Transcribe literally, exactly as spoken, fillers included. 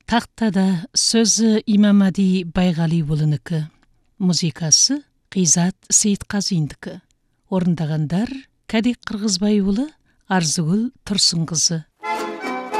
Тақтада сөзі Имамади Байғалиұлынікі, музыкасы Қизат Сейітқазиндікі. Орындағандар Кәдек Қырғызбайұлы, Арзыгүл Тұрсынқызы.